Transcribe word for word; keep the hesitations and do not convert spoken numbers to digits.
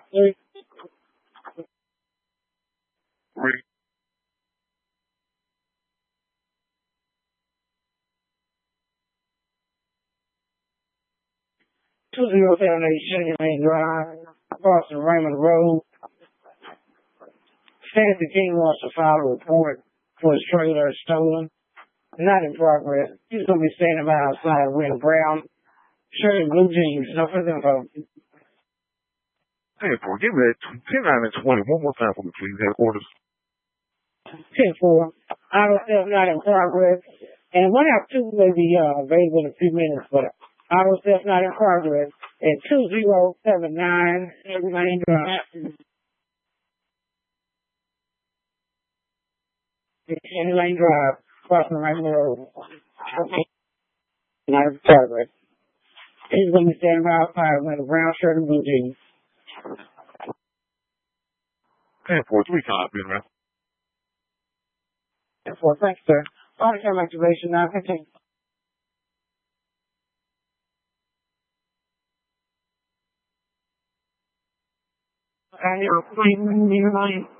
Three. Two zero seven eight Sugar Lane Drive, Boston Raymond Road. Fancy King wants to file a report for his trailer stolen. Not in progress. He's going to be standing by outside wearing brown shirt and blue jeans. No further info. Hey, four, give me that ten nine and twenty one more time for me, please. Headquarters. ten four. Auto theft not in progress. And one out two may be uh, available in a few minutes, but auto theft not in progress at two zero seven nine Sugar Lane Drive. Sugar Lane Drive, crossing the right road. Not in progress. He's going to be standing by outside with a brown shirt and blue jeans. ten four, three times, been around. ten four, thanks, sir. Body cam activation nine fifteen. And you're playing in your line.